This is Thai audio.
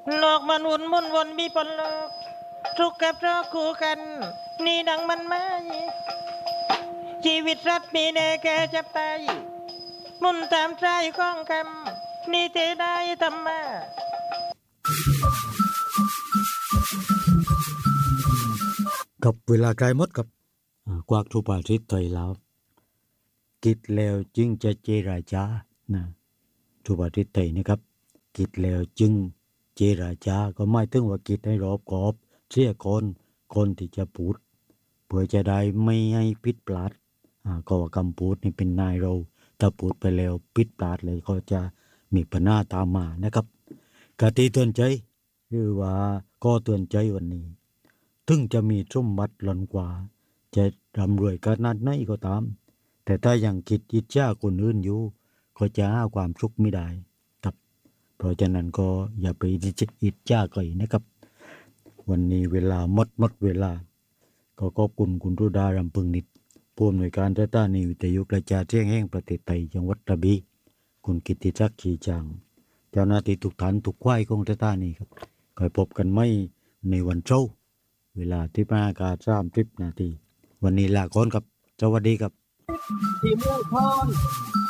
โลกมันวุ่นมุ่นวนมีปนโลกทุกข์กับเราคู่กันนี่ดังมันไม่ชีวิตรัฐมีแน่แก่จะตายมุ่นตามใจของคำนี่เทได้ทำมากับเวลาใกล้หมดกับกวากทุปาทิตไทยแล้วกิดแล้วจึงจะเจราจานะทุปาทิตไทยนะครับกิดแล้วจึงเจราจาก็ไม่ถึงว่ากิดให้รอบกอบเสียคนที่จะพูดเพื่อจะได้ไม่ให้ผิดพลาดก็ว่าคำพูดนี่เป็นนายเราถ้าพูดไปแล้วผิดพลาดเลยก็จะมีปัญหาตามมานะครับกติเตือนใจหรือว่าก็เตือนใจวันนี้ถึงจะมีสมบัติล้นกว่าจะร่ำรวยขนาดไหนก็ตามแต่ถ้ายังคิดอิจฉาคนอื่นอยู่ก็จะหาความสุขไม่ได้ครับเพราะฉะนั้นก็อย่าไปอิจฉาใครนะครับวันนี้เวลาหมดเวลาก็ขอบคุณรุดารำพึงนิดผู้อำนวยการสถานีวิทยุกระจายเสียงแห่งประเทศไทยจังหวัดกระบี่คุณกิตติศักดิ์ขีจางเจ้าหน้าที่ทุกท่านทุกฝ่ายของสถานีครับคอยพบกันไม่ในวันเช้าเวลา15:30 นาทีวันนี้ลาก่อนครับสวัสดีครับที่เมืองพร